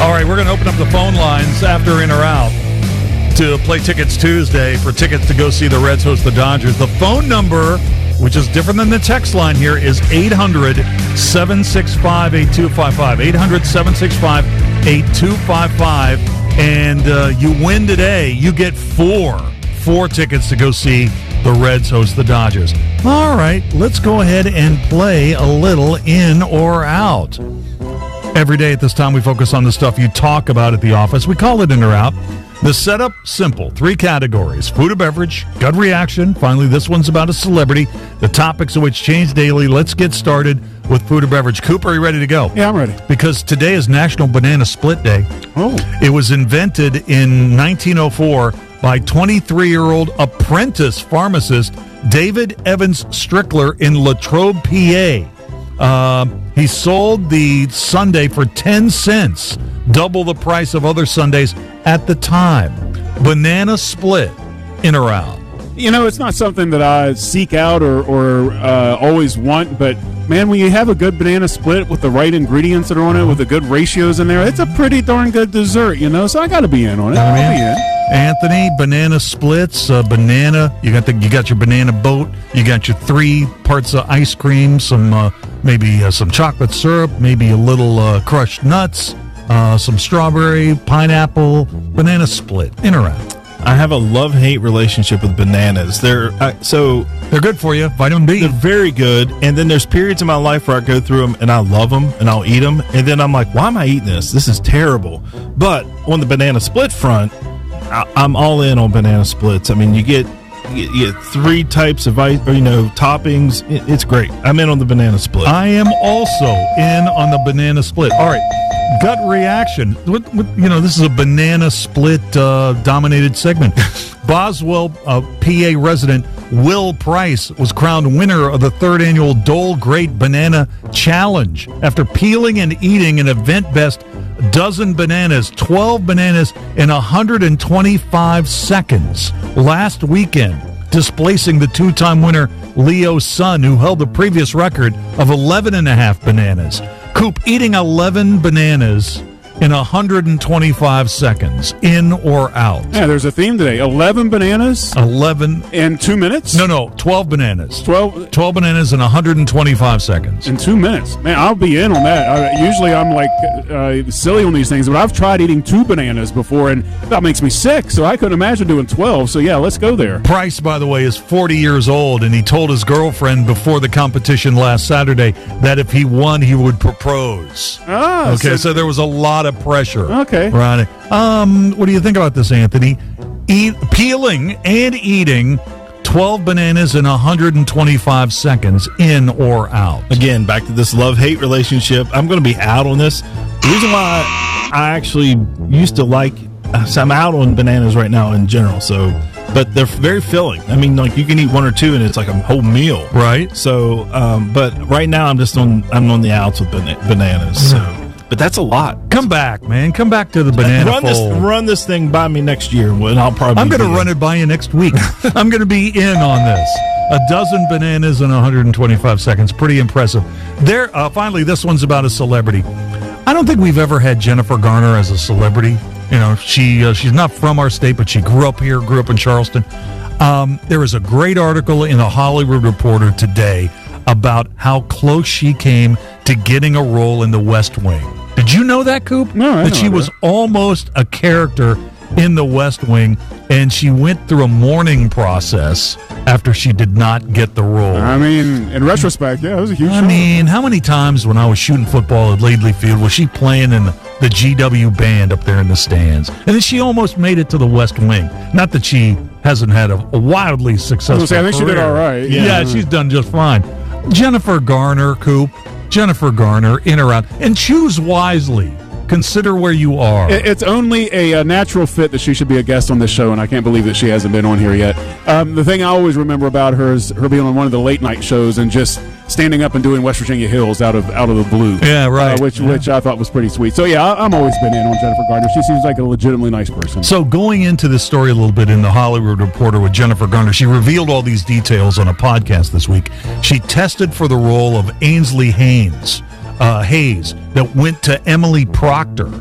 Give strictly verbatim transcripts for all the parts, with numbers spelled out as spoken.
All right, we're going to open up the phone lines after In or Out to play Tickets Tuesday for tickets to go see the Reds host the Dodgers. The phone number, which is different than the text line here, is eight hundred, seven six five, eight two five five. eight hundred, seven six five, eight two five five. And uh, you win today. You get four, four tickets to go see the Reds host the Dodgers. All right, let's go ahead and play a little In or Out. Every day at this time, we focus on the stuff you talk about at the office. We call it In or Out. The setup, simple. Three categories. Food or beverage, gut reaction. Finally, this one's about a celebrity. The topics of which change daily. Let's get started with food or beverage. Cooper, are you ready to go? Yeah, I'm ready. Because today is National Banana Split Day. Oh. It was invented in nineteen oh four by twenty-three-year-old apprentice pharmacist David Evans Strickler in Latrobe, P A. Uh, he sold the sundae for ten cents, double the price of other sundaes at the time. Banana split, In or Out? You know, it's not something that I seek out or, or uh, always want, but, man, when you have a good banana split with the right ingredients that are on it, with the good ratios in there, it's a pretty darn good dessert, you know, so I got to be in on it. I'll be in. Anthony, banana splits, uh, banana. You got the you got your banana boat. You got your three parts of ice cream, some uh, maybe uh, some chocolate syrup, maybe a little uh, crushed nuts, uh, some strawberry, pineapple, banana split. In or Out? I have a love-hate relationship with bananas. They're uh, so they're good for you. Vitamin B. They're very good. And then there's periods in my life where I go through them and I love them and I'll eat them. And then I'm like, why am I eating this? This is terrible. But on the banana split front, I, I'm all in on banana splits. I mean, you get you get, you get three types of ice, or, you know, toppings. It, it's great. I'm in on the banana split. I am also in on the banana split. All right. Gut reaction. What, what, you know, this is a banana split uh, dominated segment. Boswell, uh, P A resident Will Price was crowned winner of the third annual Dole Great Banana Challenge after peeling and eating an event best dozen bananas, twelve bananas in one hundred twenty-five seconds last weekend, displacing the two-time winner Leo Sun, who held the previous record of eleven and a half bananas. Coop, eating eleven bananas in one hundred twenty-five seconds, In or Out? Yeah, there's a theme today. eleven bananas? eleven. In two minutes? No, no, twelve bananas. twelve? twelve bananas in one hundred twenty-five seconds. In two minutes. Man, I'll be in on that. Uh, usually I'm like uh, silly on these things, but I've tried eating two bananas before, and that makes me sick, so I couldn't imagine doing twelve. So, yeah, let's go there. Price, by the way, is forty years old, and he told his girlfriend before the competition last Saturday that if he won, he would propose. Ah, okay, so, so there was a lot of pressure. Okay. Right. Um, what do you think about this, Anthony? Eat, peeling and eating twelve bananas in one hundred twenty-five seconds, In or Out? Again, back to this love-hate relationship. I'm going to be out on this. The reason why I actually used to like, so I'm out on bananas right now in general, so, but they're very filling. I mean, like, you can eat one or two and it's like a whole meal. Right. So, um, but right now I'm just on, I'm on the outs with bana- bananas, so. But that's a lot. Come back, man. Come back to the banana run fold. This, run this thing by me next year, and I'll probably. I'm going to run it by you next week. I'm going to be in on this. A dozen bananas in one hundred twenty-five seconds. Pretty impressive. There. Uh, finally, this one's about a celebrity. I don't think we've ever had Jennifer Garner as a celebrity. You know, she uh, she's not from our state, but she grew up here, grew up in Charleston. Um, there is a great article in the Hollywood Reporter today about how close she came to getting a role in The West Wing. Did you know that, Coop? No, I That know she that. was almost a character in The West Wing, and she went through a mourning process after she did not get the role. I mean, in retrospect, yeah, it was a huge I show. mean, how many times when I was shooting football at Laidley Field was she playing in the, the G W band up there in the stands? And then she almost made it to The West Wing. Not that she hasn't had a, a wildly successful I was gonna say, I think she did career. all right. Yeah. Yeah. she's done just fine. Jennifer Garner, Coop. Jennifer Garner, In or Out. And choose wisely. Consider where you are. It- It's only a, a natural fit that she should be a guest on this show, and I can't believe that she hasn't been on here yet. Um, the thing I always remember about her is her being on one of the late night shows and just standing up and doing West Virginia Hills out of out of the blue. Yeah, right. Uh, which Yeah. which I thought was pretty sweet. So yeah, I, I'm always been in on Jennifer Garner. She seems like a legitimately nice person. So going into this story a little bit in the Hollywood Reporter with Jennifer Garner, she revealed all these details on a podcast this week. She tested for the role of Ainsley Haynes, uh, Hayes, that went to Emily Proctor.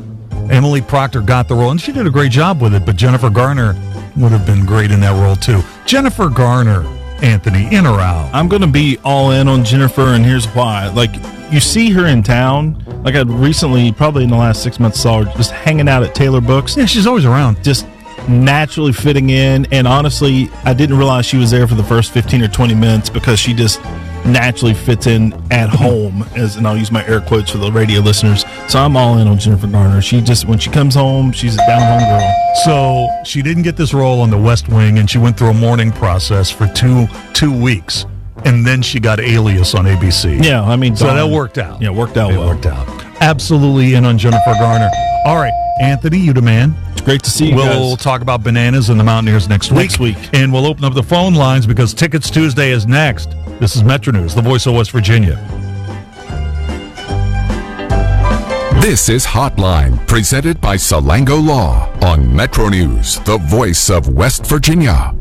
Emily Proctor got the role, and she did a great job with it, but Jennifer Garner would have been great in that role, too. Jennifer Garner, Anthony, in or out? I'm going to be all in on Jennifer, and here's why. Like, you see her in town. Like, I recently, probably in the last six months, saw her just hanging out at Taylor Books. Yeah, she's always around. Just naturally fitting in, and honestly, I didn't realize she was there for the first fifteen or twenty minutes because she just naturally fits in at home, as and I'll use my air quotes for the radio listeners. So I'm all in on Jennifer Garner. She just, when she comes home, she's a down-home girl. So she didn't get this role on The West Wing, and she went through a mourning process for two two weeks, and then she got Alias on A B C. Yeah, I mean, so Dawn, that worked out. Yeah, worked out it well. Worked out. Absolutely in on Jennifer Garner. All right, Anthony, you the man. It's great to see you We'll guys. talk about bananas and the Mountaineers next week. Next week. And we'll open up the phone lines because Tickets Tuesday is next. This is Metro News, the voice of West Virginia. This is Hotline, presented by Salango Law on Metro News, the voice of West Virginia.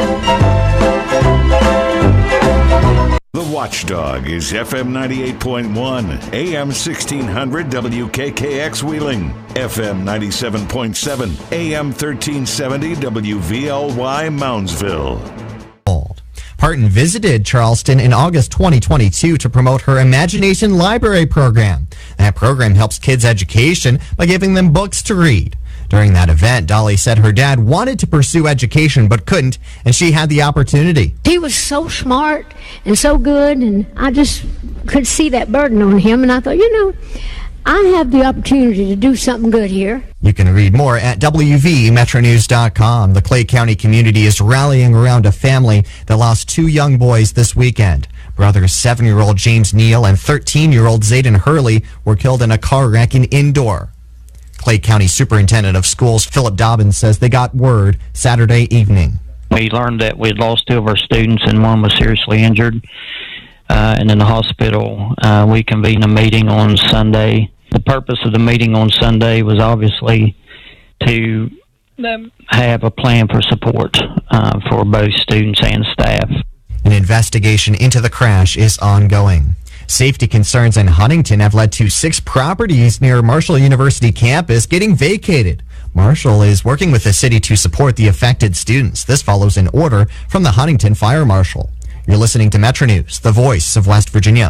The Watchdog is F M ninety-eight point one, A M sixteen hundred W K K X Wheeling, F M ninety-seven point seven, A M thirteen seventy W V L Y Moundsville. Parton visited Charleston in August twenty twenty-two to promote her Imagination Library program. That program helps kids' education by giving them books to read. During that event, Dolly said her dad wanted to pursue education but couldn't, and she had the opportunity. He was so smart and so good, and I just could see that burden on him, and I thought, you know, I have the opportunity to do something good here. You can read more at W V Metro News dot com. The Clay County community is rallying around a family that lost two young boys this weekend. Brothers seven-year-old James Neal and thirteen-year-old Zayden Hurley were killed in a car wreck in Indore. Clay County Superintendent of Schools Philip Dobbins says they got word Saturday evening. We learned that we had lost two of our students and one was seriously injured. Uh, and in the hospital, uh, we convened a meeting on Sunday. The purpose of the meeting on Sunday was obviously to have a plan for support uh, for both students and staff. An investigation into the crash is ongoing. Safety concerns in Huntington have led to six properties near Marshall University campus getting vacated. Marshall is working with the city to support the affected students. This follows an order from the Huntington Fire Marshal. You're listening to Metro News, the voice of West Virginia.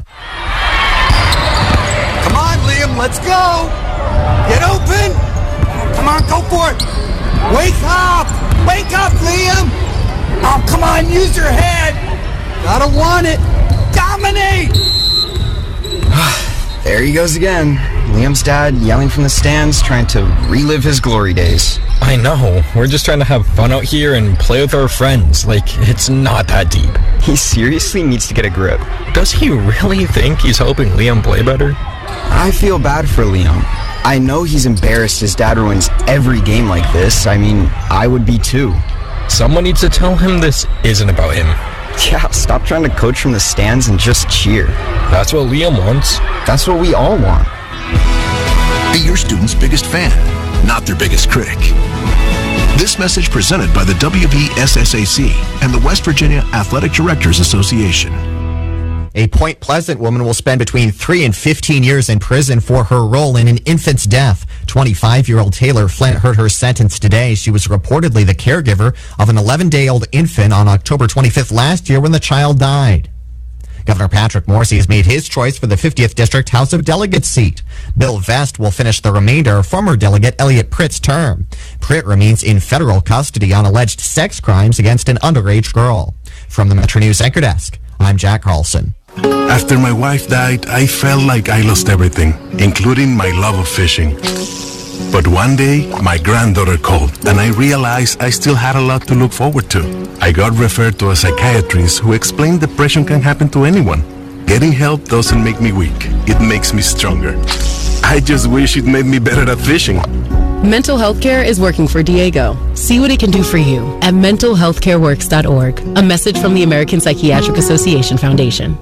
Come on, Liam, let's go. Get open. Come on, go for it. Wake up. Wake up, Liam. Oh, come on, use your head. Gotta want it. Dominate. There he goes again. Liam's dad yelling from the stands, trying to relive his glory days. I know. We're just trying to have fun out here and play with our friends. Like, it's not that deep. He seriously needs to get a grip. Does he really think he's helping Liam play better? I feel bad for Liam. I know he's embarrassed his dad ruins every game like this. I mean, I would be too. Someone needs to tell him this isn't about him. Yeah, stop trying to coach from the stands and just cheer. That's what Liam wants. That's what we all want. Be your student's biggest fan, not their biggest critic. This message presented by the W V S S A C and the West Virginia Athletic Directors Association. A Point Pleasant woman will spend between three and fifteen years in prison for her role in an infant's death. twenty-five-year-old Taylor Flint heard her sentence today. She was reportedly the caregiver of an eleven-day-old infant on October twenty-fifth last year when the child died. Governor Patrick Morrisey has made his choice for the fiftieth District House of Delegates seat. Bill Vest will finish the remainder of former Delegate Elliot Pritt's term. Pritt remains in federal custody on alleged sex crimes against an underage girl. From the Metro News Anchor Desk, I'm Jack Carlson. After my wife died, I felt like I lost everything, including my love of fishing. But one day, my granddaughter called, and I realized I still had a lot to look forward to. I got referred to a psychiatrist who explained depression can happen to anyone. Getting help doesn't make me weak. It makes me stronger. I just wish it made me better at fishing. Mental health care is working for Diego. See what it can do for you at mental health care works dot org. A message from the American Psychiatric Association Foundation.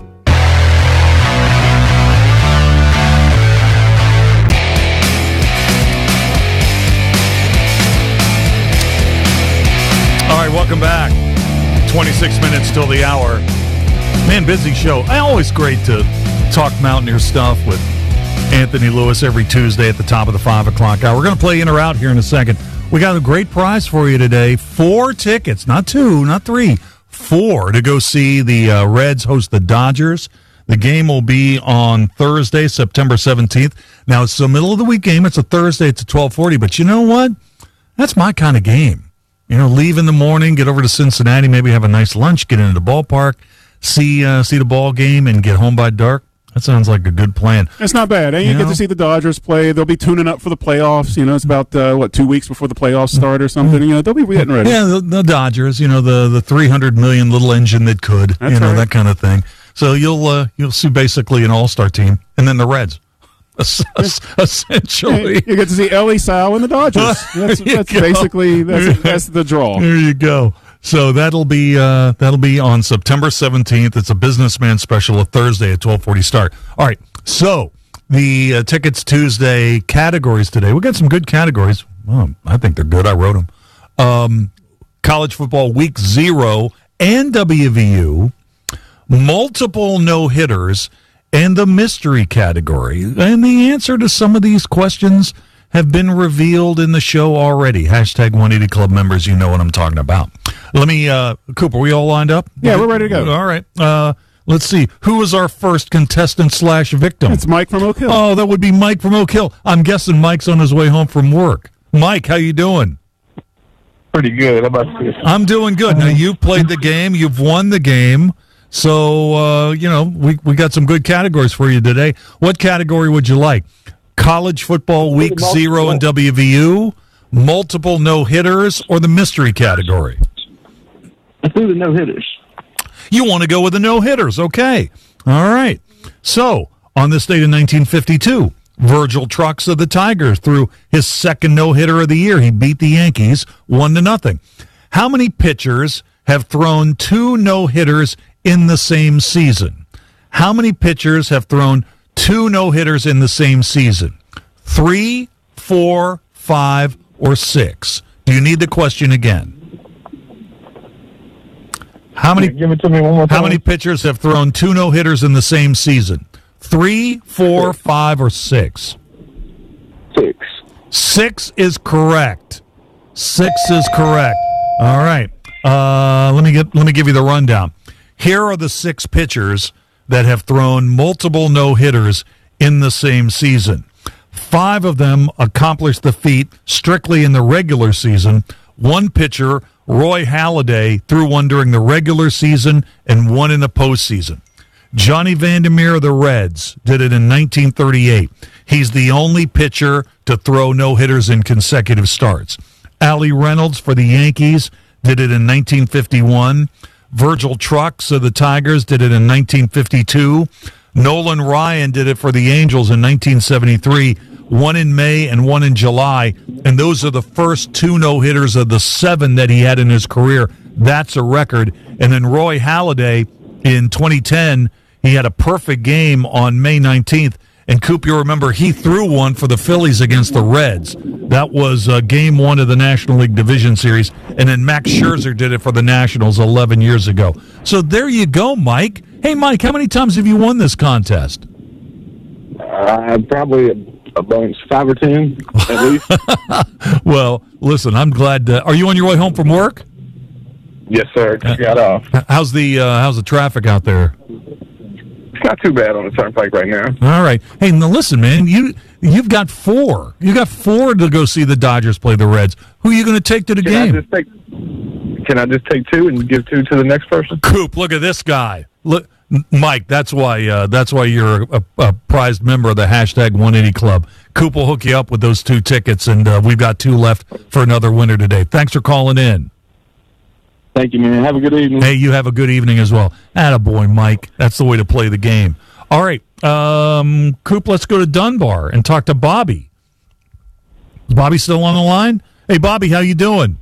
Welcome back. twenty-six minutes till the hour. Man, busy show. Always great to talk Mountaineer stuff with Anthony Lewis every Tuesday at the top of the five o'clock hour. We're going to play in or out here in a second. We got a great prize for you today. Four tickets, not two, not three, four to go see the uh, Reds host the Dodgers. The game will be on Thursday, September seventeenth. Now, it's the middle of the week game. It's a Thursday. It's a twelve forty. But you know what? That's my kind of game. You know, leave in the morning, get over to Cincinnati, maybe have a nice lunch, get into the ballpark, see uh, see the ball game, and get home by dark. That sounds like a good plan. It's not bad. And you, you get know? to see the Dodgers play. They'll be tuning up for the playoffs. You know, it's about, uh, what, two weeks before the playoffs start or something. You know, they'll be getting ready. Yeah, the, the Dodgers, you know, the, the three hundred million little engine that could, That's you know, right. that kind of thing. So you'll uh, you'll see basically an all-star team. And then the Reds, essentially. You get to see Ellie, Sal, and the Dodgers. That's, that's basically that's, that's the draw. There you go. So that'll be uh, that'll be on September seventeenth. It's a businessman special, a Thursday at twelve forty start. All right, so the uh, Tickets Tuesday categories today. We got some good categories. Well, I think they're good. I wrote them. Um, college football week zero and W V U, multiple no-hitters, and the mystery category. And the answer to some of these questions have been revealed in the show already. Hashtag one eighty Club members, you know what I'm talking about. Let me, uh, Cooper, we all lined up? Yeah, we're ready to go. All right. Uh, let's see. Who was our first contestant slash victim? It's Mike from Oak Hill. Oh, that would be Mike from Oak Hill. I'm guessing Mike's on his way home from work. Mike, how you doing? Pretty good. How about you? I'm doing good. Now, you've played the game. You've won the game. So, uh, you know, we, we got some good categories for you today. What category would you like? College football week zero and W V U, multiple no-hitters, or the mystery category? Let's do the no-hitters. You want to go with the no-hitters. Okay. All right. So, on this date in nineteen fifty-two, Virgil Trucks of the Tigers threw his second no-hitter of the year. He beat the Yankees one to nothing. How many pitchers have thrown two no-hitters in the same season? How many pitchers have thrown two no-hitters in the same season? Three, four, five, or six? Do you need the question again? How many? Give it to me one more time. How many pitchers have thrown two no-hitters in the same season? Three, four, six. Five, or six? Six. Six is correct. Six is correct. All right. Uh, let me get. Let me give you the rundown. Here are the six pitchers that have thrown multiple no-hitters in the same season. Five of them accomplished the feat strictly in the regular season. One pitcher, Roy Halladay, threw one during the regular season and one in the postseason. Johnny Vandermeer of the Reds did it in nineteen thirty-eight. He's the only pitcher to throw no-hitters in consecutive starts. Allie Reynolds for the Yankees did it in nineteen fifty-one. Virgil Trucks of the Tigers did it in nineteen fifty-two. Nolan Ryan did it for the Angels in nineteen seventy-three, one in May and one in July. And those are the first two no-hitters of the seven that he had in his career. That's a record. And then Roy Halladay in twenty ten, he had a perfect game on May nineteenth. And Coop, you remember, he threw one for the Phillies against the Reds. That was uh, game one of the National League Division Series. And then Max Scherzer did it for the Nationals eleven years ago. So there you go, Mike. Hey, Mike, how many times have you won this contest? Uh, probably a, a bunch, five or ten, at least. Well, listen, I'm glad. To, are you on your way home from work? Yes, sir. Just got off. How's the uh, how's the traffic out there? It's not too bad on the turnpike right now. All right. Hey, now listen, man. You you've got four. You got four to go see the Dodgers play the Reds. Who are you going to take to the can game? I just take, can I just take two and give two to the next person? Coop, look at this guy. Look, Mike. That's why. Uh, that's why you're a, a prized member of the hashtag one eighty Club. Coop will hook you up with those two tickets, and uh, we've got two left for another winner today. Thanks for calling in. Thank you, man. Have a good evening. Hey, you have a good evening as well. Attaboy, Mike. That's the way to play the game. All right, um, Coop, let's go to Dunbar and talk to Bobby. Is Bobby still on the line? Hey, Bobby, how you doing?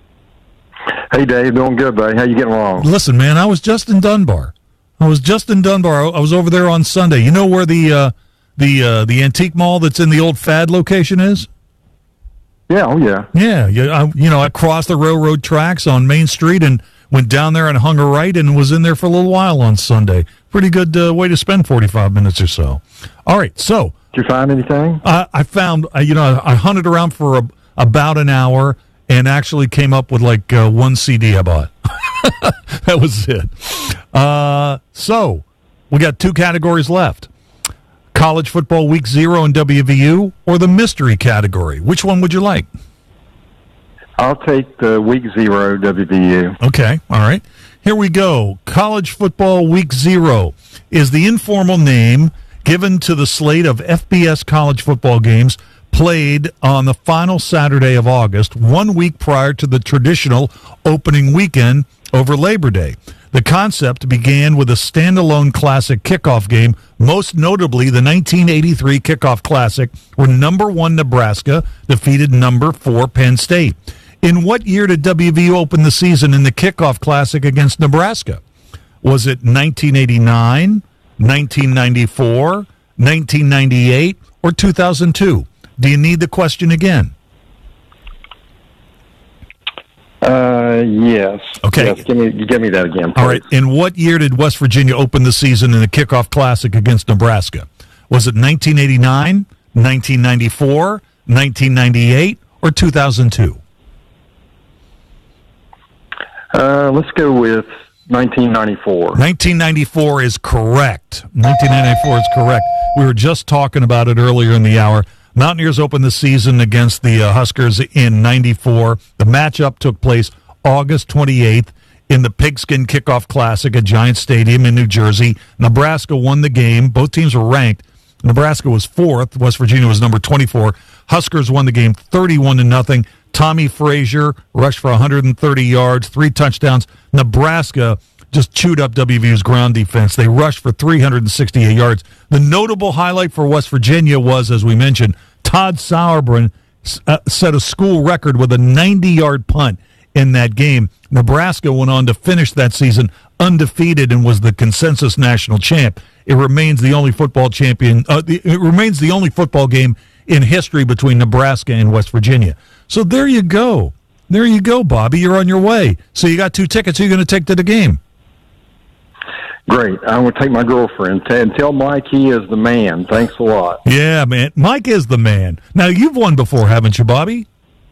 Hey, Dave. Doing good, buddy. How you getting along? Listen, man, I was just in Dunbar. I was just in Dunbar. I was over there on Sunday. You know where the uh, the uh, the antique mall that's in the old Fad location is? Yeah, oh yeah. Yeah, you, I, you know, I crossed the railroad tracks on Main Street and went down there and hung a right and was in there for a little while on Sunday. Pretty good uh, way to spend forty-five minutes or so. All right, so Did you find anything? Uh, I found, uh, you know, I hunted around for a, about an hour and actually came up with like uh, one C D I bought. That was it. Uh, so we got two categories left. College football week zero in W V U or the mystery category. Which one would you like? I'll take the week zero W V U. Okay, all right. Here we go. College football week zero is the informal name given to the slate of F B S college football games played on the final Saturday of August, one week prior to the traditional opening weekend over Labor Day. The concept began with a standalone classic kickoff game, most notably the nineteen eighty-three Kickoff Classic, where number one Nebraska defeated number four Penn State. In what year did W V U open the season in the Kickoff Classic against Nebraska? Was it nineteen eighty-nine, nineteen ninety-four, nineteen ninety-eight, or two thousand two? Do you need the question again? Uh, yes. Okay. Yes, give me, give me that again, please. All right. In what year did West Virginia open the season in the Kickoff Classic against Nebraska? Was it nineteen eighty-nine, nineteen ninety-four, nineteen ninety-eight, or two thousand two? Uh, let's go with nineteen ninety-four. nineteen ninety-four is correct. nineteen ninety-four is correct. We were just talking about it earlier in the hour. Mountaineers opened the season against the uh, Huskers in ninety-four. The matchup took place August twenty-eighth in the Pigskin Kickoff Classic at Giant Stadium in New Jersey. Nebraska won the game. Both teams were ranked. Nebraska was fourth. West Virginia was number twenty-four. Huskers won the game thirty-one to nothing. Tommy Frazier rushed for one hundred thirty yards, three touchdowns. Nebraska just chewed up W V U's ground defense. They rushed for three hundred sixty-eight yards. The notable highlight for West Virginia was, as we mentioned, Todd Sauerbrunn uh, set a school record with a ninety-yard punt in that game. Nebraska went on to finish that season undefeated and was the consensus national champ. It remains the only football champion. Uh, the, it remains the only football game in history between Nebraska and West Virginia. So there you go. There you go, Bobby. You're on your way. So you got two tickets. Who are you going to take to the game? Great. I'm going to take my girlfriend. And tell Mike he is the man. Thanks a lot. Yeah, man. Mike is the man. Now, you've won before, haven't you, Bobby?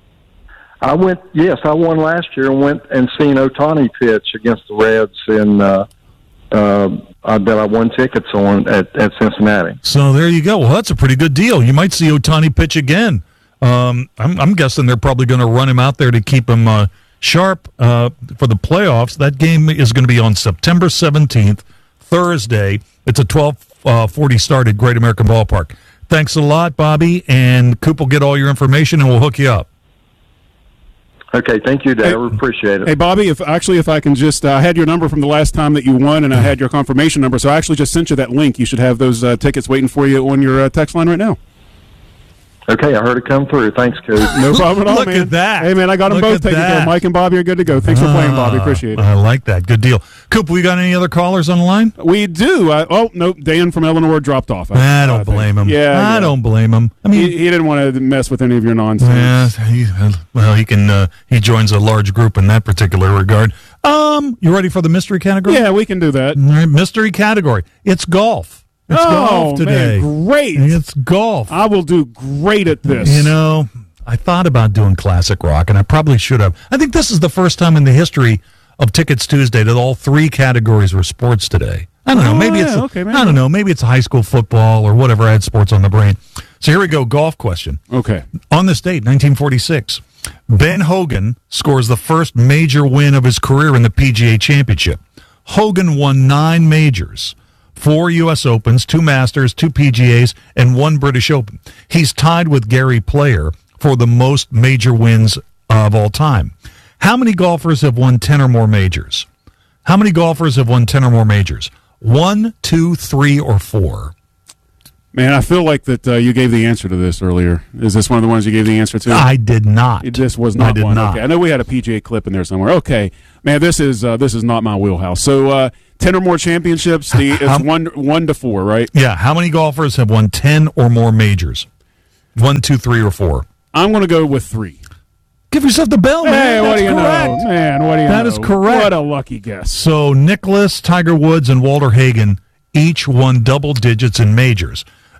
I went, yes, I won last year and went and seen Ohtani pitch against the Reds in, uh, uh, uh, that I won tickets on at, at Cincinnati. So there you go. Well, that's a pretty good deal. You might see Ohtani pitch again. Um, I'm, I'm guessing they're probably going to run him out there to keep him uh, sharp uh, for the playoffs. That game is going to be on September seventeenth, Thursday. It's a twelve forty start at Great American Ballpark. Thanks a lot, Bobby, and Coop will get all your information and we'll hook you up. Okay, thank you, Dave. Hey, I appreciate it. Hey, Bobby, if actually if I can just, uh, I had your number from the last time that you won, and I had your confirmation number, so I actually just sent you that link. You should have those uh, tickets waiting for you on your uh, text line right now. Okay, I heard it come through. Thanks, Coach. No problem at all, Look man. at that. Hey, man, I got them Look both at taken that. care of. Mike and Bobby are good to go. Thanks for playing, Bobby. Appreciate it. I like that. Good deal. Coop, we got any other callers on the line? We do. I, oh, nope. Dan from Eleanor dropped off. I, I don't I think. blame him. Yeah, I yeah. don't blame him. I mean, he, he didn't want to mess with any of your nonsense. Yeah, he, well, he can. Uh, he joins a large group in that particular regard. Um, you ready for the mystery category? Yeah, we can do that. All right, mystery category. It's golf. It's oh, golf today. Man, great. It's golf. I will do great at this. You know, I thought about doing classic rock, and I probably should have. I think this is the first time in the history of Tickets Tuesday that all three categories were sports today. I don't know. Oh, maybe yeah, it's a, okay, maybe. I don't know. Maybe it's high school football or whatever. I had sports on the brain. So here we go. Golf question. Okay. On this date, nineteen forty-six, Ben Hogan scores the first major win of his career in the P G A Championship. Hogan won nine majors. Four U S Opens, two Masters, two P G As, and one British Open. He's tied with Gary Player for the most major wins of all time. How many golfers have won ten or more majors? How many golfers have won ten or more majors? One, two, three, or four? Man, I feel like that uh, you gave the answer to this earlier. Is this one of the ones you gave the answer to? I did not. It just was not I did one. not. Okay. I know we had a P G A clip in there somewhere. Okay. Man, this is uh, this is not my wheelhouse. So uh, ten or more championships, the it's How- one one to four, right? Yeah, how many golfers have won ten or more majors? One, two, three, or four? I'm going to go with three. Give yourself the bell, man. Hey, what That's do you correct. know? Man, what do you That know? is correct. What a lucky guess. So Nicklaus, Tiger Woods, and Walter Hagen each won double digits in majors.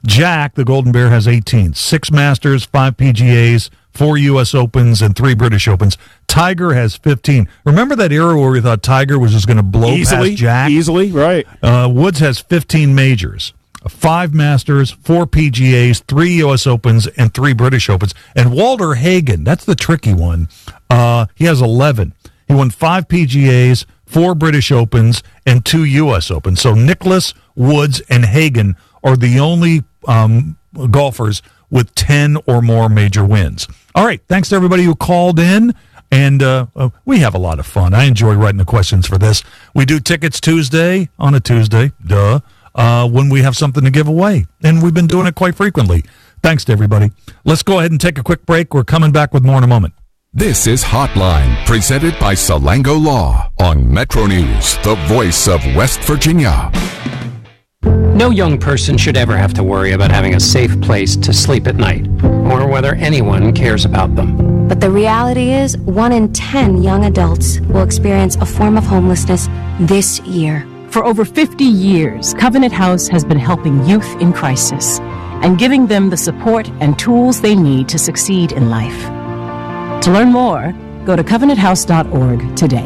Jack, the Golden Bear, has eighteen. Six Masters, five P G As, four U S Opens, and three British Opens. Tiger has fifteen. Remember that era where we thought Tiger was just going to blow Easily, past Jack? easily, right. Uh, Woods has fifteen majors, five Masters, four P G As, three U S Opens, and three British Opens. And Walter Hagen, that's the tricky one, uh, he has eleven. He won five P G As, four British Opens, and two U S Opens. So Nicklaus, Woods, and Hagen are the only um, golfers with ten or more major wins. All right, thanks to everybody who called in, and uh, uh, we have a lot of fun. I enjoy writing the questions for this. We do Tickets Tuesday on a Tuesday, duh, uh, when we have something to give away, and we've been doing it quite frequently. Thanks to everybody. Let's go ahead and take a quick break. We're coming back with more in a moment. This is Hotline, presented by Salango Law on Metro News, the voice of West Virginia. No young person should ever have to worry about having a safe place to sleep at night, or whether anyone cares about them. But the reality is, one in ten young adults will experience a form of homelessness this year. For over fifty years, Covenant House has been helping youth in crisis and giving them the support and tools they need to succeed in life. To learn more, go to covenant house dot org today.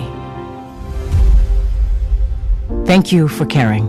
Thank you for caring.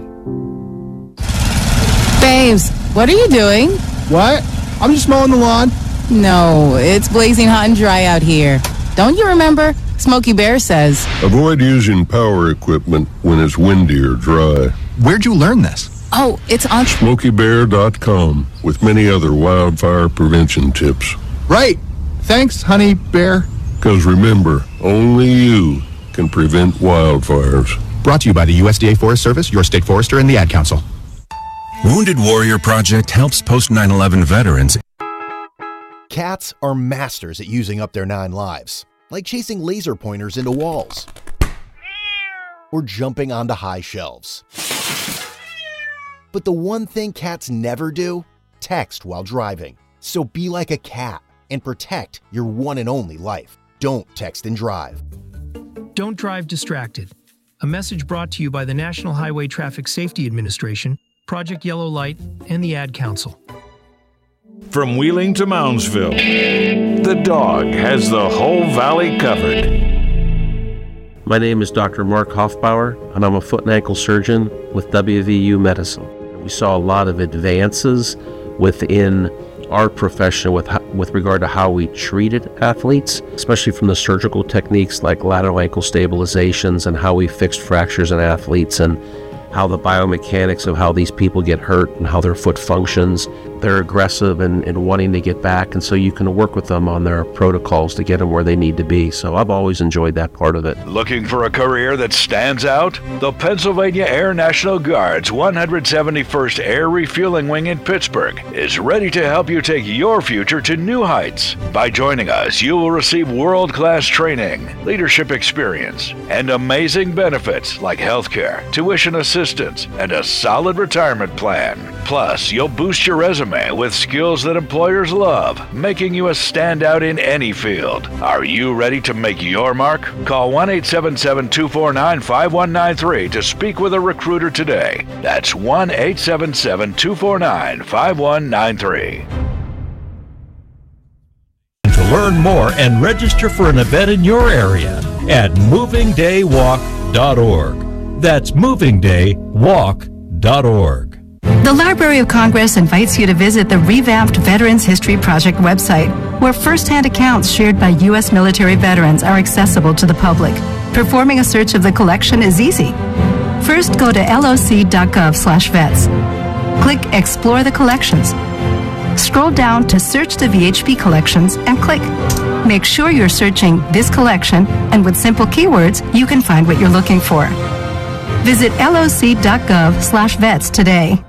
Babes, what are you doing? What? I'm just mowing the lawn. No, it's blazing hot and dry out here. Don't you remember? Smokey Bear says. Avoid using power equipment when it's windy or dry. Where'd you learn this? Oh, it's on smokey bear dot com with many other wildfire prevention tips. Right. Thanks, honey bear. Because remember, only you can prevent wildfires. Brought to you by the U S D A Forest Service, your state forester, and the Ad Council. Wounded Warrior Project helps post nine eleven veterans. Cats are masters at using up their nine lives, like chasing laser pointers into walls or jumping onto high shelves. But the one thing cats never do? Text while driving. So be like a cat and protect your one and only life. Don't text and drive. Don't drive distracted. A message brought to you by the National Highway Traffic Safety Administration, Project Yellow Light, and the Ad Council. From Wheeling to Moundsville, the dog has the whole valley covered. My name is Doctor Mark Hoffbauer, and I'm a foot and ankle surgeon with W V U Medicine. We saw a lot of advances within our profession with with regard to how we treated athletes, especially from the surgical techniques like lateral ankle stabilizations and how we fixed fractures in athletes, and how the biomechanics of how these people get hurt and how their foot functions. They're aggressive and, and wanting to get back, and so you can work with them on their protocols to get them where they need to be. So I've always enjoyed that part of it. Looking for a career that stands out? The Pennsylvania Air National Guard's one hundred seventy-first Air Refueling Wing in Pittsburgh is ready to help you take your future to new heights. By joining us, you will receive world-class training, leadership experience, and amazing benefits like healthcare, tuition assistance, and a solid retirement plan. Plus, you'll boost your resume with skills that employers love, making you a standout in any field. Are you ready to make your mark? Call one eight seven seven, two four nine, five one nine three to speak with a recruiter today. That's one eight seven seven, two four nine, five one nine three. To learn more and register for an event in your area at moving day walk dot org. That's moving day walk dot org. The Library of Congress invites you to visit the revamped Veterans History Project website, where first-hand accounts shared by U S military veterans are accessible to the public. Performing a search of the collection is easy. First, go to L O C dot gov slash vets. Click Explore the Collections. Scroll down to Search the V H P Collections and click. Make sure you're searching this collection, and with simple keywords, you can find what you're looking for. Visit L O C dot gov slash vets today.